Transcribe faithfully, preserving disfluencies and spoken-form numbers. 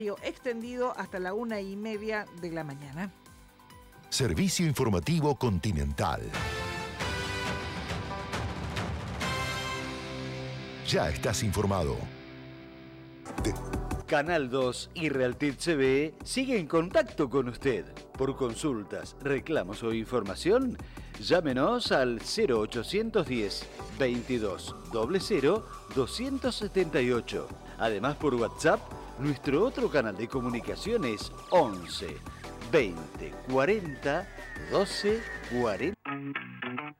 extendido hasta la una y media de la mañana. Servicio Informativo Continental. Ya estás informado. De... Canal dos y Realtit T V sigue en contacto con usted. Por consultas, reclamos o información, llámenos al cero ochocientos diez, veintidós, cero cero, doscientos setenta y ocho. Además, por WhatsApp, nuestro otro canal de comunicación es once, veinte, cuarenta, doce, cuarenta.